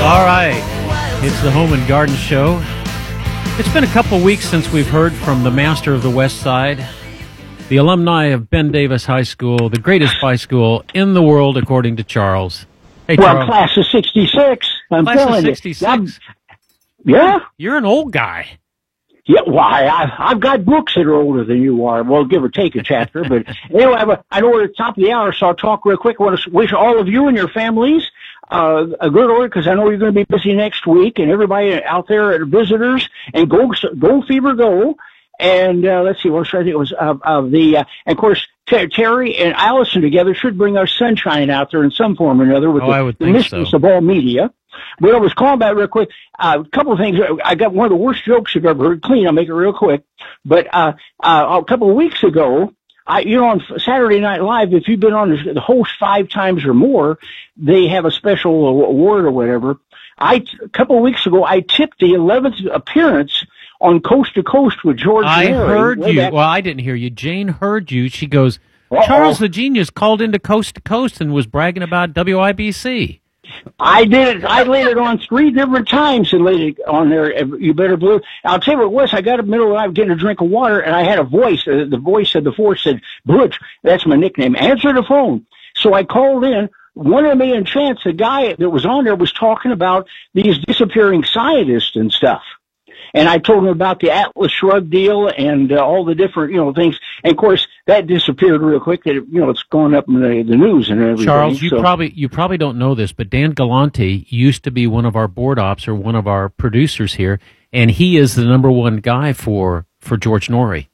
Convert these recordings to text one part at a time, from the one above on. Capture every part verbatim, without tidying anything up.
All right, it's the Home and Garden Show. It's been a couple weeks since we've heard from the master of the West Side, the alumni of Ben Davis High School, the greatest high school in the world, according to Charles. Hey, well, Charles. class of sixty-six. I'm Class telling of you. sixty-six? Yeah. You're an old guy. Yeah, why? I, I've got books that are older than you are. Well, give or take a chapter. But anyway, I, I know we're at the top of the hour, so I'll talk real quick. I want to wish all of you and your families uh, a good order, because I know you're going to be busy next week, and everybody out there are visitors. And go, go Fever, go! And uh, let's see, what was I think it was of uh, uh, the, uh, and of course, Ter- Terry and Allison together should bring our sunshine out there in some form or another with Oh, the, I would the think mistress so. of all media. But I was calling about it real quick. Uh, a couple of things. I got one of the worst jokes you've ever heard. Clean. I'll make it real quick. But uh, uh, a couple of weeks ago, I, you know, on Saturday Night Live, if you've been on the host five times or more, they have a special award or whatever. I a couple of weeks ago, I tipped the eleventh appearance on Coast to Coast with George. I Mary. heard Way you. back- Well, I didn't hear you. Jane heard you. She goes, Uh-oh. Charles the Genius called into Coast to Coast and was bragging about W I B C. I did it. I laid it on three different times and laid it on there. You better believe. I'll tell you what it was. I got in the middle of the night getting a drink of water, and I had a voice. Uh, the voice of the force said, "Butch, that's my nickname. Answer the phone." So I called in. One of me and Chance, the guy that was on there, was talking about these disappearing scientists and stuff. And I told him about the Atlas Shrugged deal and uh, all the different, you know, things. And of course, that disappeared real quick. That, you know, it's gone up in the, the news and everything. Charles, you so. probably you probably don't know this, but Dan Galante used to be one of our board ops or one of our producers here, and he is the number one guy for for George Norrie.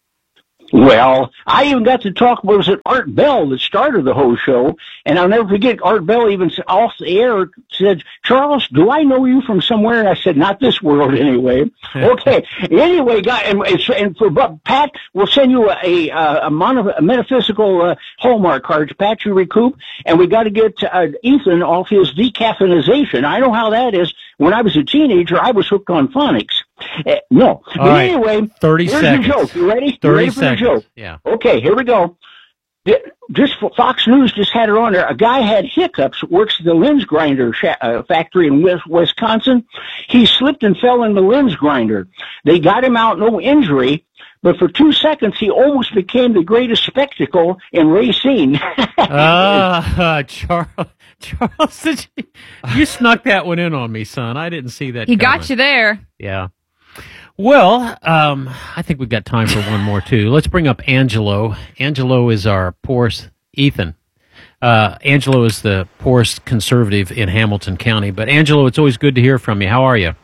Well, I even got to talk, was it Art Bell that started the whole show? And I'll never forget, Art Bell even off the air said, "Charles, do I know you from somewhere?" And I said, "Not this world anyway." Okay. Anyway, guy, and, and for but Pat, we'll send you a, a, a, mono, a metaphysical uh, Hallmark card to Pat you recoup. And we got to get uh, Ethan off his decaffeinization. I know how that is. When I was a teenager, I was hooked on phonics. Uh, no. All but right. anyway, thirty here's seconds. the joke. You ready? You Thirty ready for seconds. the joke? Yeah. Okay, here we go. Just Fox News just had it on there. A guy had hiccups, works at the lens grinder sh- uh, factory in West- Wisconsin. He slipped and fell in the lens grinder. They got him out, no injury, but for two seconds he almost became the greatest spectacle in racing. Ah, uh, Charles, Charles, did you, you snuck that one in on me, son. I didn't see that. He coming. got you there. Yeah. Well, um, I think we've got time for one more, too. Let's bring up Angelo. Angelo is our poorest, Ethan. Uh, Angelo is the poorest conservative in Hamilton County. But, Angelo, it's always good to hear from you. How are you?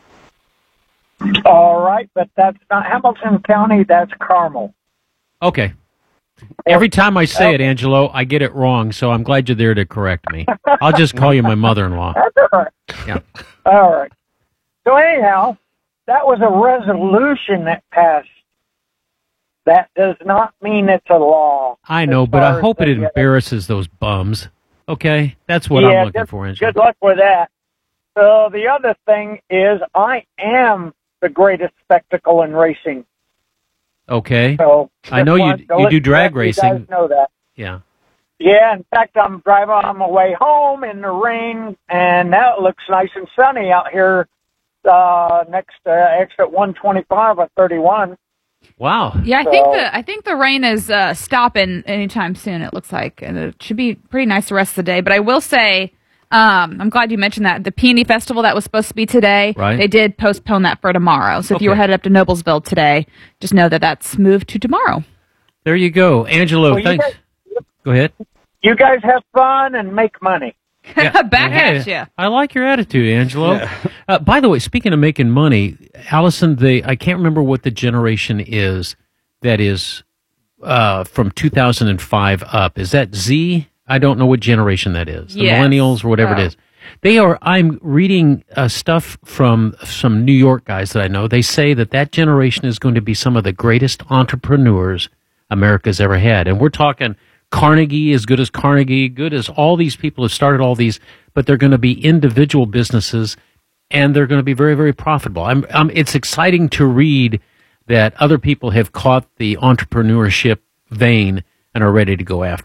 All right, but that's not Hamilton County, that's Carmel. Okay. Every time I say it, Angelo, I get it wrong, so I'm glad you're there to correct me. I'll just call you my mother-in-law. That's all right. Yeah. All right. So anyhow, that was a resolution that passed. That does not mean it's a law. I know, as but far I as hope it the- embarrasses those bums. Okay? That's what yeah, I'm looking good, for, Angelo. Good luck with that. So the other thing is I am the greatest spectacle in racing. Okay. So I know just you wanted to you let do drag you racing. guys know that. Yeah. Yeah, in fact, I'm driving on my way home in the rain, and now it looks nice and sunny out here uh, next uh, exit one twenty-five or thirty-one. Wow. Yeah, I So- think the I think the rain is uh, stopping anytime soon. It looks like, and it should be pretty nice the rest of the day. But I will say, um, I'm glad you mentioned that the Peony Festival that was supposed to be today, Right. they did postpone that for tomorrow. So if you were Okay. headed up to Noblesville today, just know that that's moved to tomorrow. There you go. Angelo, Well, you thanks. guys- Go ahead. You guys have fun and make money. Yeah. Back Hey, at you. I like your attitude, Angelo. Uh, by the way, speaking of making money, Allison, the I can't remember what the generation is that is uh, from two thousand five up. Is that Z? I don't know what generation that is. The Yes. millennials or whatever Oh. it is. They are. I'm reading uh, stuff from some New York guys that I know. They say that that generation is going to be some of the greatest entrepreneurs America's ever had, and we're talking Carnegie, as good as Carnegie, good as all these people have started all these, but they're going to be individual businesses, and they're going to be very, very profitable. I'm, I'm, it's exciting to read that other people have caught the entrepreneurship vein and are ready to go after it.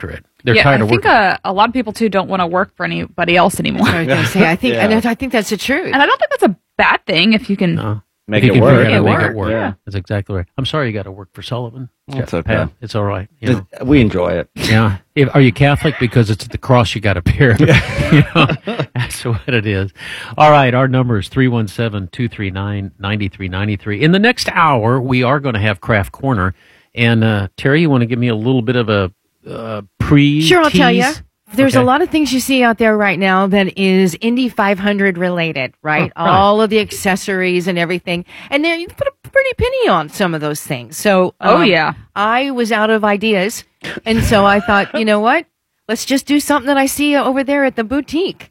They're yeah, tired I of think working. uh, a lot of people too don't want to work for anybody else anymore. I was gonna say, I think, Yeah. and I think that's the truth. And I don't think that's a bad thing if you can. No. Make If you it can work. figure out how to Make make it it work. Yeah. That's exactly right. I'm sorry you got to work for Sullivan. It's Yeah, okay. Pat, it's all right. You know? We enjoy it. Yeah. If, are you Catholic? Because it's the cross you got to bear. You know, that's what it is. All right. Our number is three one seven, two three nine, nine three nine three. In the next hour, we are going to have Craft Corner. And uh, Terry, you want to give me a little bit of a uh, pre Sure, I'll tell you. There's Okay. a lot of things you see out there right now that is Indy five hundred related, right? Oh, right. All of the accessories and everything. And then you put a pretty penny on some of those things. So, Oh, um, yeah. I was out of ideas. And so I thought, you know what? Let's just do something that I see over there at the boutique.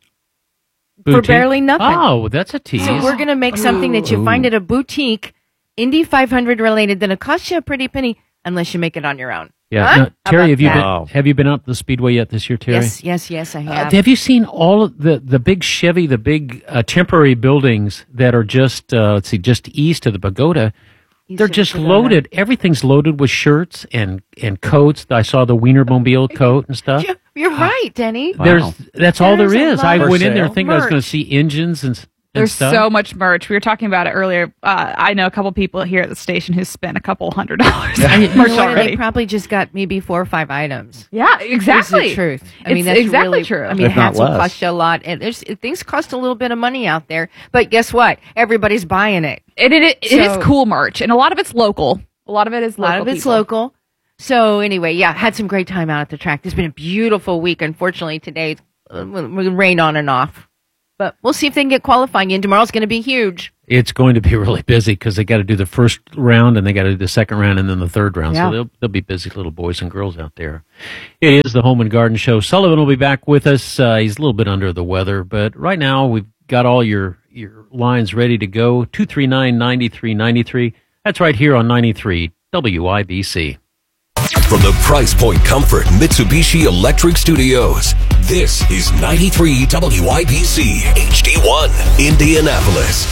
For Boutique? barely nothing. Oh, that's a tease. So we're going to make something that you find at a boutique, Indy five hundred related, then it costs you a pretty penny unless you make it on your own. Yeah. Huh? Now, How Terry, about have you that? been Wow. have you been out to the Speedway yet this year, Terry? Yes, yes, yes, I Uh, have. have you seen all of the, the big Chevy, the big uh, temporary buildings that are just, uh, let's see, just east of the pagoda? East They're of the just pagoda. loaded. Everything's loaded with shirts and, and coats. I saw the Wienermobile coat and stuff. You're- You're right, Denny. Wow. There's That's all there There's a is. I lot of went in there sale. thinking I was going to merch. see engines and, and There's stuff. so much merch. We were talking about it earlier. Uh, I know a couple people here at the station who spent a couple hundred dollars You on know merch what? already. They probably just got maybe four or five items. Yeah, exactly. That's the truth. I mean, It's that's exactly really true. I mean, If not hats will less. cost you a lot, and there's things cost a little bit of money out there. But guess what? Everybody's buying it. And it, it, it is So- cool merch, and a lot of it's local. A lot of it is A local. lot of it's people. local. So anyway, yeah, had some great time out at the track. It's been a beautiful week. Unfortunately, today uh, will rain on and off. But we'll see if they can get qualifying in. Tomorrow's going to be huge. It's going to be really busy because they got to do the first round and they got to do the second round and then the third round. Yeah. So they'll, they'll be busy little boys and girls out there. It is the Home and Garden Show. Sullivan will be back with us. Uh, he's a little bit under the weather, but right now we've got all your, your lines ready to go. two three nine, nine three nine three. That's right here on ninety-three W I B C. From the Price Point Comfort Mitsubishi Electric Studios, this is ninety-three W I B C H D one, Indianapolis.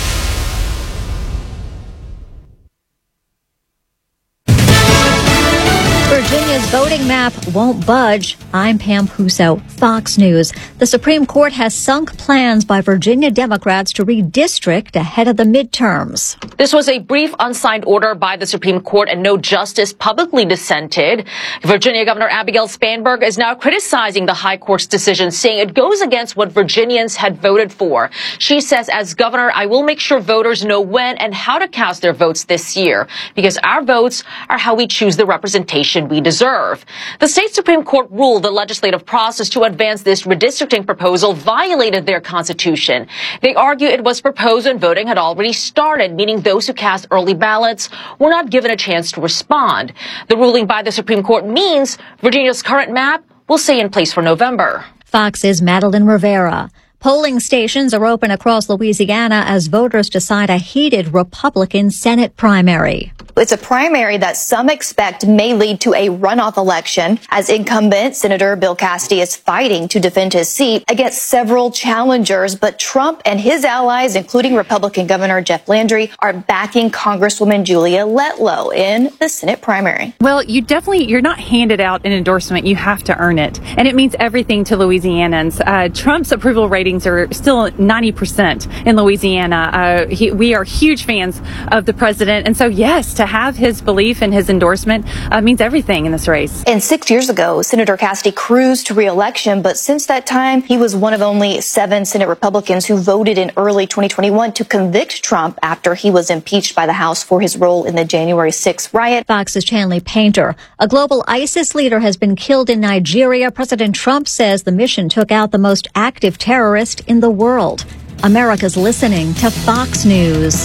Virginia's voting map won't budge. I'm Pam Puso, Fox News. The Supreme Court has sunk plans by Virginia Democrats to redistrict ahead of the midterms. This was a brief unsigned order by the Supreme Court, and no justice publicly dissented. Virginia Governor Abigail Spanberg is now criticizing the High Court's decision, saying it goes against what Virginians had voted for. She says, as governor, I will make sure voters know when and how to cast their votes this year, because our votes are how we choose the representation we deserve. The state Supreme Court ruled the legislative process to advance this redistricting proposal violated their constitution. They argue it was proposed when voting had already started, meaning those who cast early ballots were not given a chance to respond. The ruling by the Supreme Court means Virginia's current map will stay in place for November. Fox's Madeline Rivera. Polling stations are open across Louisiana as voters decide a heated Republican Senate primary. It's a primary that some expect may lead to a runoff election, as incumbent Senator Bill Cassidy is fighting to defend his seat against several challengers. But Trump and his allies, including Republican Governor Jeff Landry, are backing Congresswoman Julia Letlow in the Senate primary. Well, you definitely, you're not handed out an endorsement. You have to earn it. And it means everything to Louisianans. Uh, Trump's approval ratings are still ninety percent in Louisiana. Uh, he, we are huge fans of the president. And so, yes, to have his belief and his endorsement uh, means everything in this race. And six years ago, Senator Cassidy cruised to re-election, but since that time, he was one of only seven Senate Republicans who voted in early twenty twenty-one to convict Trump after he was impeached by the House for his role in the January sixth riot. Fox's Chanley Painter. A global ISIS leader has been killed in Nigeria. President Trump says the mission took out the most active terrorist in the world. America's listening to Fox News.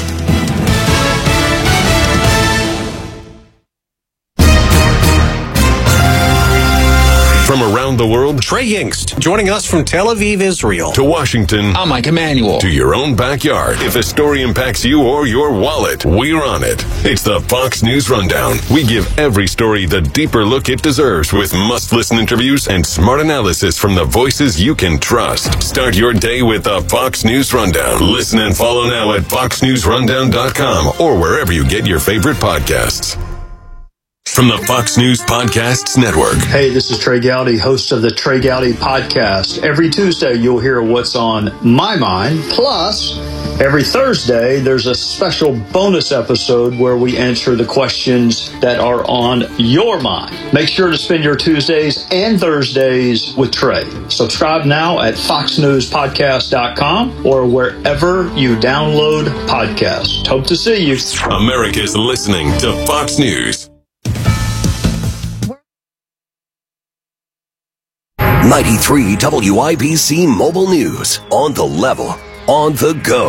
From around the world, Trey Yingst, joining us from Tel Aviv, Israel. to Washington, I'm Mike Emanuel. to your own backyard. If a story impacts you or your wallet, we're on it. It's the Fox News Rundown. We give every story the deeper look it deserves with must-listen interviews and smart analysis from the voices you can trust. Start your day with the Fox News Rundown. Listen and follow now at fox news rundown dot com or wherever you get your favorite podcasts. From the Fox News Podcasts Network. Hey, this is Trey Gowdy, host of the Trey Gowdy Podcast. Every Tuesday, you'll hear what's on my mind. Plus, every Thursday, there's a special bonus episode where we answer the questions that are on your mind. Make sure to spend your Tuesdays and Thursdays with Trey. Subscribe now at fox news podcast dot com or wherever you download podcasts. Hope to see you. America's listening to Fox News. ninety-three W I B C Mobile News. On the level, on the go.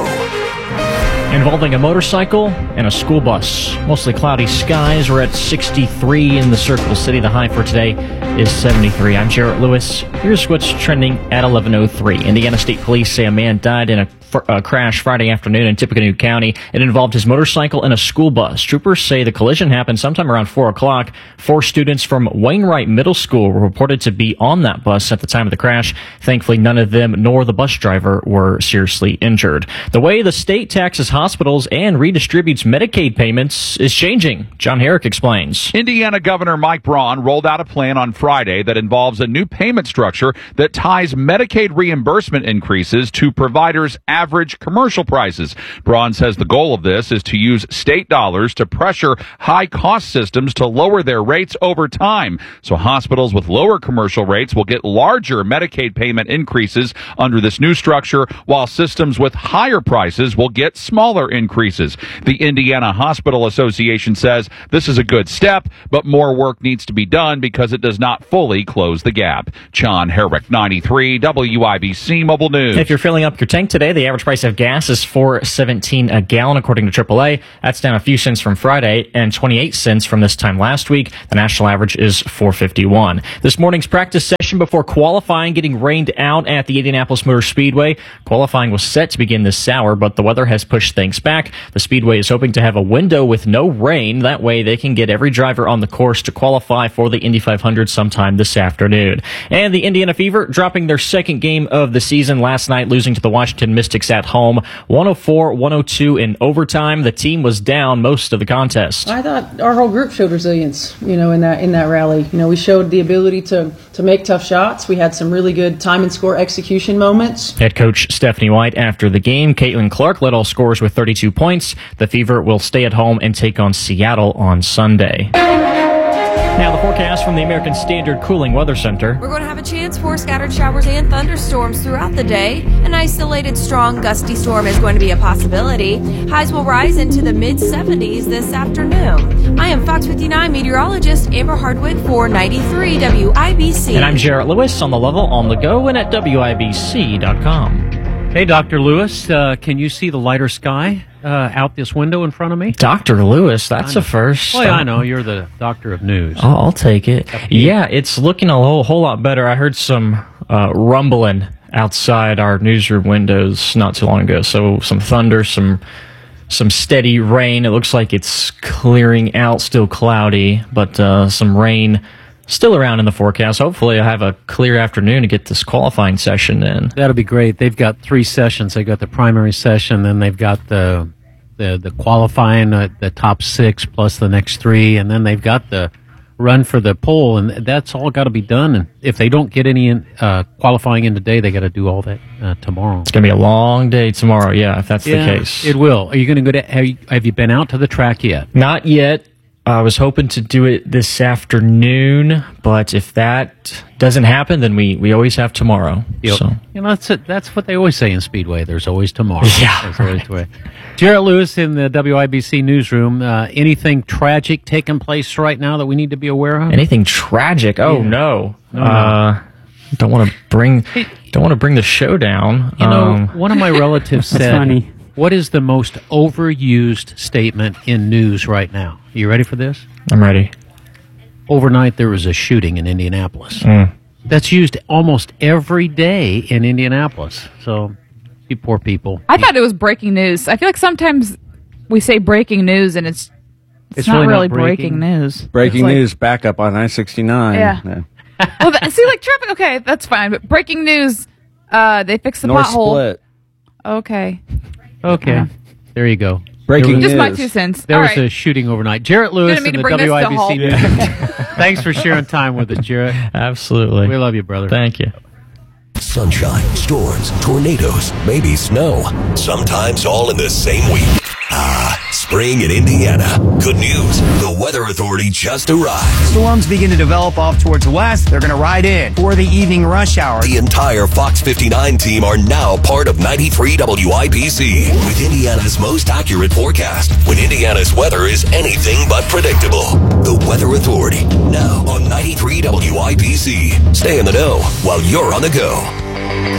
Involving a motorcycle and a school bus. Mostly cloudy skies. We're at sixty-three in the Circle City. The high for today is seventy-three. I'm Jarrett Lewis. Here's what's trending at eleven oh three. Indiana State Police say a man died in a A crash Friday afternoon in Tippecanoe County. It involved his motorcycle and a school bus. Troopers say the collision happened sometime around four o'clock. Four students from Wainwright Middle School were reported to be on that bus at the time of the crash. Thankfully, none of them nor the bus driver were seriously injured. The way the state taxes hospitals and redistributes Medicaid payments is changing. John Herrick explains. Indiana Governor Mike Braun rolled out a plan on Friday that involves a new payment structure that ties Medicaid reimbursement increases to providers' average commercial prices. Braun says the goal of this is to use state dollars to pressure high-cost systems to lower their rates over time. So hospitals with lower commercial rates will get larger Medicaid payment increases under this new structure, while systems with higher prices will get smaller increases. The Indiana Hospital Association says this is a good step, but more work needs to be done because it does not fully close the gap. John Herrick, ninety-three W I B C Mobile News. If you're filling up your tank today, the average price of gas is four seventeen a gallon, according to triple A. That's down a few cents from Friday and twenty-eight cents from this time last week. The national average is four fifty-one. This morning's practice session before qualifying getting rained out at the Indianapolis Motor Speedway. Qualifying was set to begin this hour, but the weather has pushed things back. The Speedway is hoping to have a window with no rain. That way they can get every driver on the course to qualify for the Indy five hundred sometime this afternoon. And the Indiana Fever dropping their second game of the season last night, losing to the Washington Mystics at home, one oh four one oh two in overtime. The team was down most of the contest. I thought our whole group showed resilience, you know, in that in that rally. You know, we showed the ability to to make tough shots. We had some really good time and score execution moments. Head coach Stephanie White after the game. Caitlin Clark led all scorers with thirty-two points. The Fever will stay at home and take on Seattle on Sunday. Now the forecast from the American Standard Cooling Weather Center. We're going to have a chance for scattered showers and thunderstorms throughout the day. An isolated strong gusty storm is going to be a possibility. Highs will rise into the mid seventies this afternoon. I am Fox fifty-nine meteorologist Amber Hardwick for ninety-three W I B C. And I'm Jarrett Lewis, on the level, on the go, and at W I B C dot com. Hey, Doctor Lewis, uh, can you see the lighter sky uh, out this window in front of me? Doctor Lewis, that's a first. Well, yeah, I know. You're the doctor of news. I'll, I'll take it. Yeah, it's looking a whole, whole lot better. I heard some uh, rumbling outside our newsroom windows not too long ago. So some thunder, some some steady rain. It looks like it's clearing out, still cloudy, but uh, some rain still around in the forecast. Hopefully I'll have a clear afternoon to get this qualifying session in. That'll be great. They've got three sessions. They've got the primary session, then they've got the the, the qualifying, uh, the top six plus the next three, and then they've got the run for the pole, and that's all got to be done. And if they don't get any in, uh, qualifying in today, they got to do all that uh, tomorrow. It's going to be a long day tomorrow, yeah, if that's yeah, the case. It will. Are you going to go to, have you, have you been out to the track yet? Not yet. I was hoping to do it this afternoon, but if that doesn't happen, then we, we always have tomorrow. Yep. So. You know, that's it. That's what they always say in Speedway. There's always tomorrow. Yeah. There's always tomorrow. Jarrett Lewis in the W I B C newsroom. Uh, anything tragic taking place right now that we need to be aware of? Anything tragic? Oh, yeah. no. no, uh, no. Don't want to bring don't want to bring the show down. You know, um, one of my relatives said, funny. "What is the most overused statement in news right now?" Are you ready for this? I'm ready. Overnight, there was a shooting in Indianapolis. Mm. That's used almost every day in Indianapolis. So, you poor people. I thought it was breaking news. I feel like sometimes we say breaking news and it's it's, It's not really not really breaking. breaking news. Breaking It's like- news, backup on I sixty-nine. Yeah. well, that, see, like traffic. Okay, that's fine. But breaking news, uh, they fixed the North pothole. Split. Okay. Okay. Uh, There you go. Breaking Just news. my two cents. There All was right. a shooting overnight. Jarrett Lewis Didn't mean and to the bring W this to I B C a News. Thanks for sharing time with us, Jarrett. Absolutely. We love you, brother. Thank you. Sunshine, storms, tornadoes, maybe snow. Sometimes all in the same week. Ah, spring in Indiana. Good news. The Weather Authority just arrived. Storms begin to develop off towards the west. They're going to ride in for the evening rush hour. The entire Fox fifty-nine team are now part of ninety-three W I B C with Indiana's most accurate forecast when Indiana's weather is anything but predictable. The Weather Authority, now on ninety-three W I B C. Stay in the know while you're on the go.